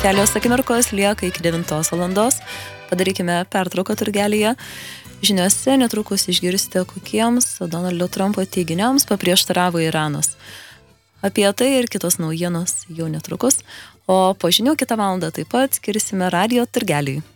Kelios akimirkos lieka iki 9 valandos. Padarykime pertrauką turgelyje. Žiniose netrukus išgirsite, kokiems Donaldo Trumpo teiginiams paprieštaravo Iranas. Apie tai ir kitos naujienos jau netrukus. O po žinių kitą valandą taip pat skirsime radijo turgeliui.